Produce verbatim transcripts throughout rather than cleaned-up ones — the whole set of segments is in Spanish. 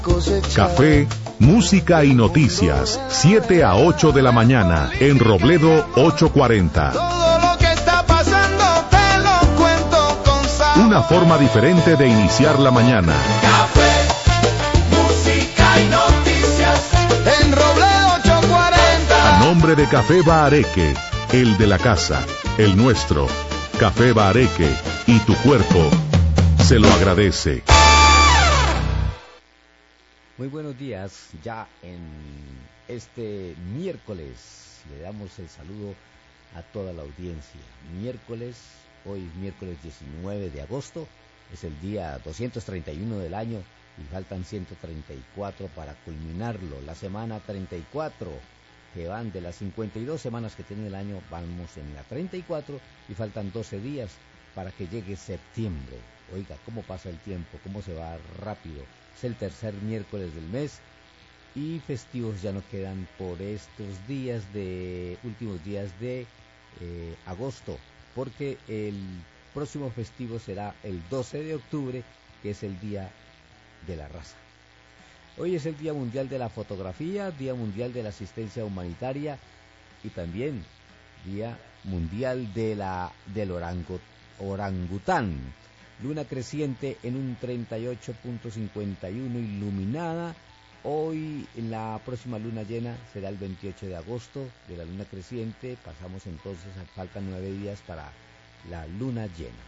Café, música y noticias, siete a ocho de la mañana, en Robledo ochocientos cuarenta. Todo lo que está pasando te lo cuento con sabor. Una forma diferente de iniciar la mañana. Café, música y noticias, en Robledo ochocientos cuarenta. A nombre de Café Bahareque, el de la casa, el nuestro. Café Bahareque, y tu cuerpo se lo agradece. Muy buenos días, ya en este miércoles le damos el saludo a toda la audiencia. Miércoles, hoy es miércoles diecinueve de agosto, es el día doscientos treinta y uno del año y faltan ciento treinta y cuatro para culminarlo. La semana treinta y cuatro, que van de las cincuenta y dos semanas que tiene el año, vamos en la treinta y cuatro y faltan doce días para que llegue septiembre. Oiga, cómo pasa el tiempo, cómo se va rápido. Es el tercer miércoles del mes y festivos ya no quedan por estos días de últimos días de eh, agosto, porque el próximo festivo será el doce de octubre, que es el Día de la Raza. Hoy es el Día Mundial de la Fotografía, Día Mundial de la Asistencia Humanitaria y también Día Mundial de la del orango, orangután. Luna creciente en un treinta y ocho punto cincuenta y uno iluminada. Hoy la próxima luna llena será el veintiocho de agosto de la luna creciente. Pasamos entonces, faltan nueve días para la luna llena.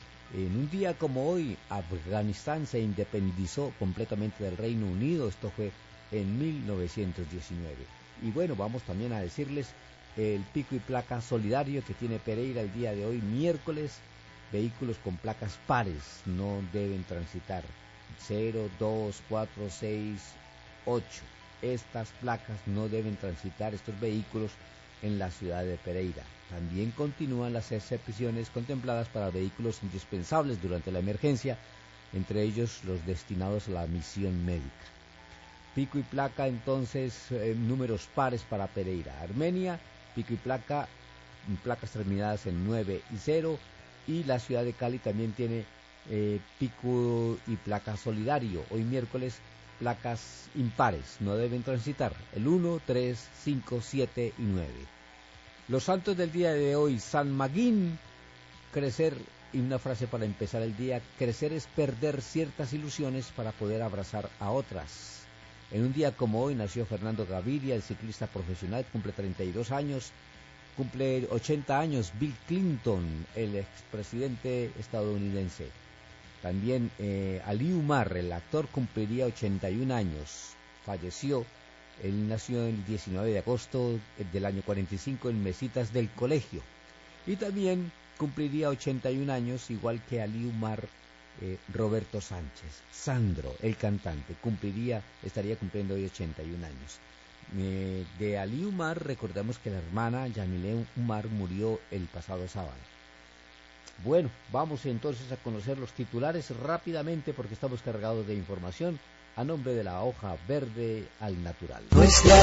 En un día como hoy, Afganistán se independizó completamente del Reino Unido. Esto fue en mil novecientos diecinueve. Y bueno, vamos también a decirles el pico y placa solidario que tiene Pereira el día de hoy, miércoles. Vehículos con placas pares no deben transitar. Cero, dos, cuatro, seis, ocho. Estas placas no deben transitar, estos vehículos, en la ciudad de Pereira. También continúan las excepciones contempladas para vehículos indispensables durante la emergencia, entre ellos los destinados a la misión médica. Pico y placa, entonces, eh, números pares para Pereira. Armenia, pico y placa, placas terminadas en nueve y cero. Y la ciudad de Cali también tiene eh, pico y placa solidario. Hoy miércoles, placas impares, no deben transitar. El uno, tres, cinco, siete y nueve. Los santos del día de hoy: San Magín, crecer, y una frase para empezar el día: crecer es perder ciertas ilusiones para poder abrazar a otras. En un día como hoy nació Fernando Gaviria, el ciclista profesional, cumple treinta y dos años. Cumple ochenta años Bill Clinton, el expresidente estadounidense. También eh, Ali Umar, el actor, cumpliría ochenta y un años. Falleció, él nació el diecinueve de agosto del año cuarenta y cinco en Mesitas del Colegio. Y también cumpliría ochenta y un años, igual que Ali Umar, eh, Roberto Sánchez. Sandro, el cantante, cumpliría, estaría cumpliendo hoy ochenta y un años. Eh, de Ali Umar, recordemos que la hermana Yamile Umar murió el pasado sábado. Bueno, vamos entonces a conocer los titulares rápidamente porque estamos cargados de información a nombre de la hoja verde al natural. Nuestra